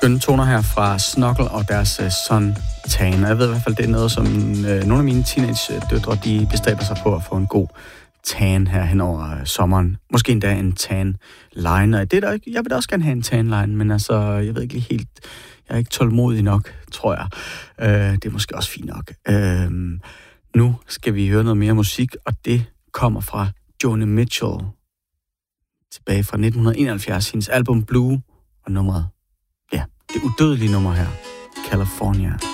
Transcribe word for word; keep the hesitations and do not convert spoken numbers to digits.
Skønne toner her fra Snuggle og deres uh, Sun Tan. Jeg ved i hvert fald, det er noget, som uh, nogle af mine teenage-døtre, de bestræber sig på at få en god tan her hen over uh, sommeren. Måske endda en tan line. Og det er der ikke. Jeg vil da også gerne have en tan line, men altså, jeg ved ikke lige helt. Jeg er ikke tålmodig nok, tror jeg. Uh, det er måske også fint nok. Uh, nu skal vi høre noget mere musik, og det kommer fra Joni Mitchell. Tilbage fra nitten enoghalvfjerds, hendes album Blue, og nummeret, ja, det udødelige nummer her, California.